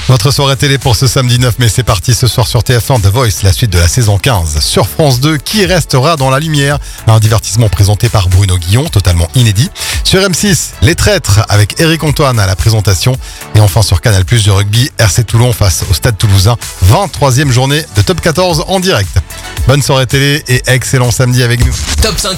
Votre soirée télé pour ce samedi 9 mai, c'est parti ce soir sur TF1 The Voice, la suite de la saison 15. Sur France 2, qui restera dans la lumière? Un divertissement présenté par Bruno Guillon, totalement inédit. Sur M6, Les Traîtres avec Éric Antoine à la présentation. Et enfin sur Canal+, du rugby, RC Toulon face au Stade Toulousain. 23e journée de Top 14 en direct. Bonne soirée télé et excellent samedi avec nous. Top 5